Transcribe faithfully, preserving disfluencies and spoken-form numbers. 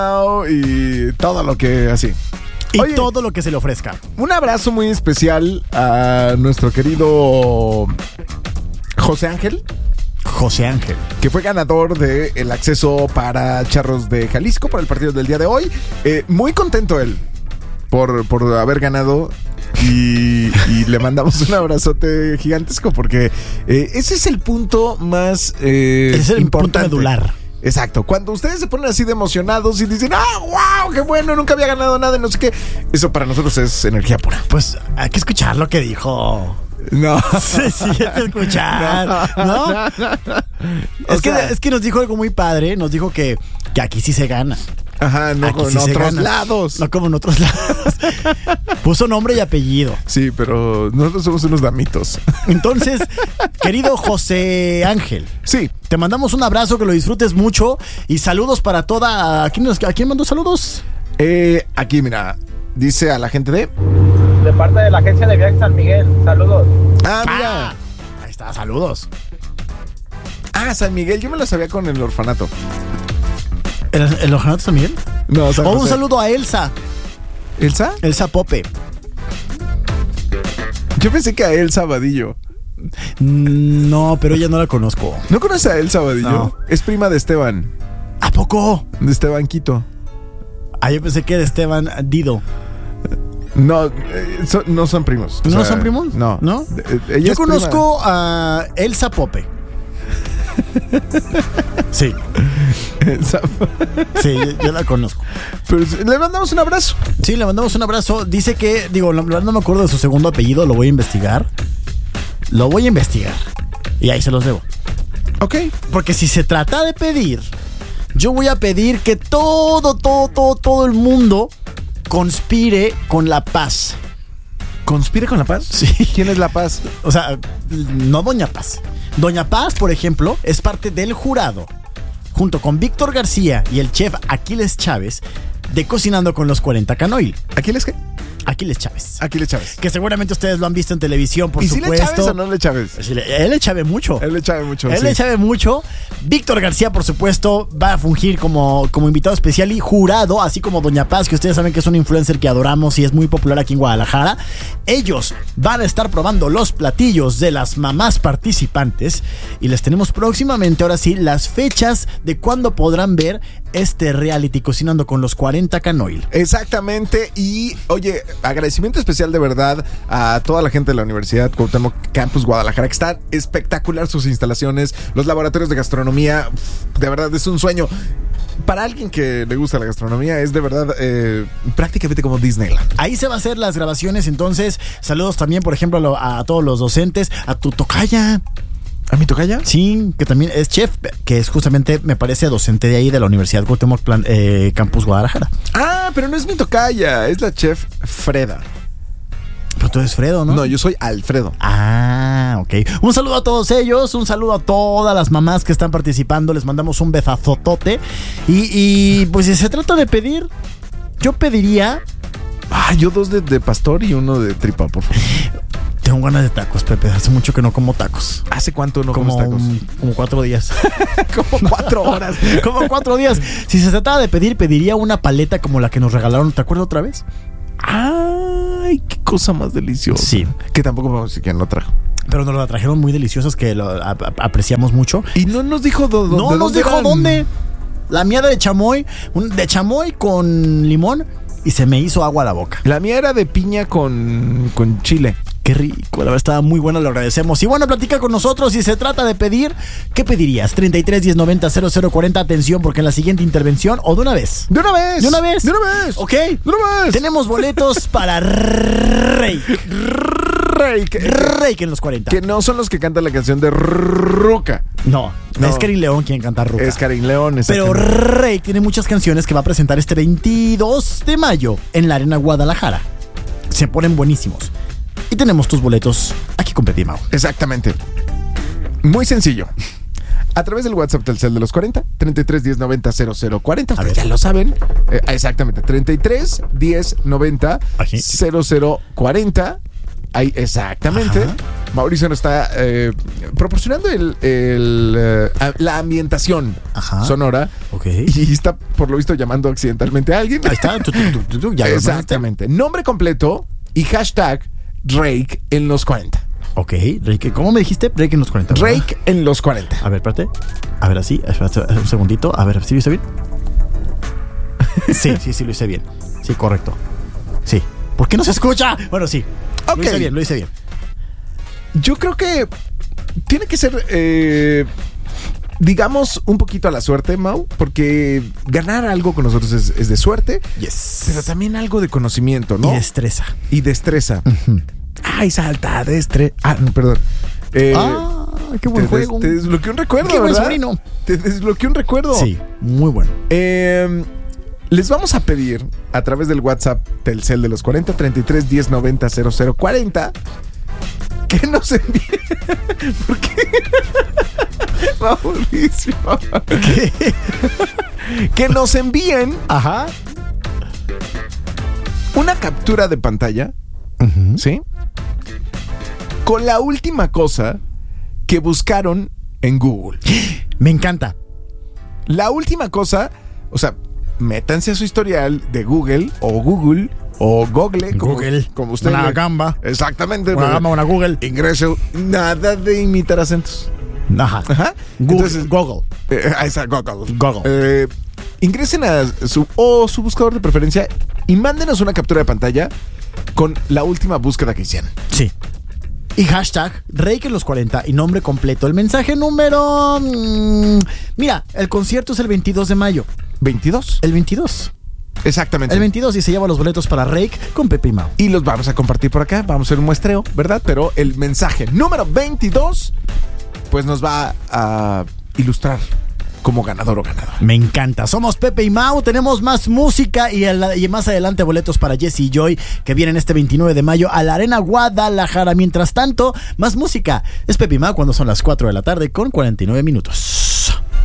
y todo lo que así. Y Oye, todo lo que se le ofrezca. Un abrazo muy especial a nuestro querido José Ángel. José Ángel, que fue ganador del acceso para Charros de Jalisco para el partido del día de hoy. Eh, muy contento él por, por haber ganado. Y, y le mandamos un abrazote gigantesco porque eh, ese es el punto más eh, ese es el importante. Punto medular. Exacto, cuando ustedes se ponen así de emocionados y dicen, ¡ah, wow, qué bueno, nunca había ganado nada, no sé qué! Eso para nosotros es energía pura. Pues hay que escuchar lo que dijo. No. Sí, sí, hay que escuchar. ¿No? ¿No? no, no, no. Es, que, sea, es que nos dijo algo muy padre. Nos dijo que, que aquí sí se gana. Ajá, no aquí como sí en se otros gana. lados. No como en otros lados. Puso nombre y apellido. Sí, pero nosotros somos unos damitos. Entonces, querido José Ángel. Sí. Te mandamos un abrazo, que lo disfrutes mucho. Y saludos para toda... ¿A quién, nos, a quién mandó saludos? Eh, aquí, mira, dice a la gente de... De parte de la agencia de viajes San Miguel. Saludos. Ah, mira. Ah, ahí está, saludos. Ah, San Miguel, yo me lo sabía con el orfanato. ¿El, el orfanato San Miguel? No, San O un José. saludo a Elsa. ¿Elsa? Elsa Pope. Yo pensé que a Elsa Vadillo. No, pero ella no la conozco. ¿No conoces a Elsa Vadillo? No. Es prima de Esteban. ¿A poco? De Esteban Quito. Ah, yo pensé que de Esteban Dido. No, eh, so- no son primos. O ¿No sea, son primos? No. ¿No? De- eh, ella Yo es conozco a Elsa Pope. Sí, prima. Elsa- sí, yo, yo la conozco. Pero le mandamos un abrazo. Sí, le mandamos un abrazo. Dice que, digo, la verdad no me acuerdo de su segundo apellido, lo voy a investigar. Lo voy a investigar. Y ahí se los debo. Ok. Porque si se trata de pedir, yo voy a pedir que todo, todo, todo, todo el mundo conspire con la paz. ¿Conspira con la paz? Sí. ¿Quién es la paz? O sea, no Doña Paz. Doña Paz, por ejemplo, es parte del jurado, junto con Víctor García y el chef Aquiles Chávez, de Cocinando con los cuarenta Canoil. ¿Aquiles qué? Aquiles Chávez. Aquiles Chávez. Que seguramente ustedes lo han visto en televisión, por ¿Y si supuesto. le Chávez o no le Chávez? Sí, le- Él le chave mucho. Él le Chávez mucho. Él sí. le sabe mucho. Víctor García, por supuesto, va a fungir como, como invitado especial y jurado, así como Doña Paz, que ustedes saben que es un influencer que adoramos y es muy popular aquí en Guadalajara. Ellos van a estar probando los platillos de las mamás participantes y les tenemos próximamente, ahora sí, las fechas de cuándo podrán ver este reality Cocinando con los cuarenta Canoil. Exactamente. Y oye, agradecimiento especial de verdad a toda la gente de la Universidad Cuauhtémoc Campus Guadalajara, que están espectacular sus instalaciones, los laboratorios de gastronomía. De verdad es un sueño. Para alguien que le gusta la gastronomía es de verdad eh, prácticamente como Disneyland. Ahí se va a hacer las grabaciones, entonces saludos también, por ejemplo, a, lo- a todos los docentes, a tu tocaya. ¿A mi tocaya? Sí, que también es chef, que es justamente, me parece, docente de ahí de la Universidad Cuauhtémoc Plan- eh, Campus Guadalajara. Ah, pero no es mi tocaya, es la chef Freda. Pero tú eres Fredo, ¿no? No, yo soy Alfredo. Ah, ok. Un saludo a todos ellos, un saludo a todas las mamás que están participando, les mandamos un besazotote. Y, y pues si se trata de pedir, yo pediría... Ah, yo dos de, de pastor y uno de tripa, por favor. Tengo ganas de tacos, Pepe, hace mucho que no como tacos. ¿Hace cuánto no Como, comes tacos? un- como cuatro días. Como cuatro horas. Como cuatro días. Si se trataba de pedir, pediría una paleta como la que nos regalaron. ¿Te acuerdas otra vez? Ay, qué cosa más deliciosa. Sí. Que tampoco vamos a decir quién lo trajo. Pero nos la trajeron muy deliciosas, que lo a- a- apreciamos mucho. Y no nos dijo do- do- No de nos dónde dijo eran. dónde. La mía de chamoy, un- de chamoy con limón, y se me hizo agua a la boca. La mía era de piña con, con chile. Qué rico, la verdad estaba muy buena, lo agradecemos. Y bueno, platica con nosotros. Si se trata de pedir, ¿qué pedirías? treinta y tres, diez, noventa, cero cero cuarenta. Atención, porque en la siguiente intervención, o de una vez. ¡De una vez! ¿De una vez? ¡De una vez! Ok. ¡De una vez! Tenemos boletos para Rake. Rey, que, Rake en los cuarenta. que no son los que cantan la canción de Ruca. No, No. es Karin León quien canta Ruca. Es Karin León. Pero exactamente. Rake tiene muchas canciones que va a presentar este veintidós de mayo en la Arena Guadalajara. Se ponen buenísimos. Y tenemos tus boletos aquí con Petit Mau. Exactamente. Muy sencillo. A través del WhatsApp Telcel de los cuarenta, treinta y tres, diez, noventa, cero cero cuarenta. Ustedes ya lo saben. Eh, exactamente. treinta y tres, diez, noventa, Aquí. cero cero cuarenta. Ahí, exactamente. Ajá. Mauricio nos está eh, proporcionando el, el, eh, la ambientación Ajá. sonora. Ok. Y está, por lo visto, llamando accidentalmente a alguien. Ahí está. Tu, tu, tu, tu, tu, ya lo Exactamente. Nombre completo y hashtag Rake en los cuarenta. Ok, Rake, ¿cómo me dijiste? Rake en los cuarenta. ¿verdad? Rake en los cuarenta. A ver, espérate. A ver, así. Espérate un segundito. A ver, ¿sí lo hice bien? Sí, sí, sí, lo hice bien. Sí, correcto. Sí. ¿Por qué no se escucha? Bueno, sí. Ok. Lo hice bien, lo hice bien. Yo creo que tiene que ser, eh, digamos, un poquito a la suerte, Mau, porque ganar algo con nosotros es, es de suerte, Yes. pero también algo de conocimiento, ¿no? Y destreza. Y destreza. Uh-huh. Ay, salta, destre... Ah, no, perdón. Eh, ah, qué buen te, juego. Des, te desbloqueé un recuerdo, Qué buen ¿verdad? sobrino. Te desbloqueé un recuerdo. Sí, muy bueno. Eh, les vamos a pedir a través del WhatsApp Telcel de los cuarenta, treinta y tres, diez, noventa, cero cero cuarenta que nos envíen. ¿Por qué? Mauricio. ¿Qué? Que nos envíen Ajá. una captura de pantalla, Uh-huh. ¿sí? Con la última cosa que buscaron en Google. Me encanta. La última cosa, o sea, métanse a su historial de Google o Google o Google, como, Google. como usted. Una le- gamba. Exactamente. Una gamba, una Google. Ingreso, nada de imitar acentos. Ajá. Ajá. Google. Entonces, Google. eh, ahí está, Google. Google. Eh, ingresen a su o su buscador de preferencia y mándenos una captura de pantalla con la última búsqueda que hicieron. Sí. Y hashtag Rake en los cuarenta y nombre completo. El mensaje número... mm, mira, el concierto es el veintidós de mayo. ¿veintidós? El veintidós. Exactamente. El veintidós y se lleva los boletos para Rake con Pepe y Mau. Y los vamos a compartir por acá. Vamos a hacer un muestreo, ¿verdad? Pero el mensaje número veintidós, pues nos va a ilustrar como ganador o ganadora. Me encanta. Somos Pepe y Mau. Tenemos más música y, el- y más adelante boletos para Jesse y Joy que vienen este veintinueve de mayo a la Arena Guadalajara. Mientras tanto, más música. Es Pepe y Mau cuando son las cuatro de la tarde con cuarenta y nueve minutos.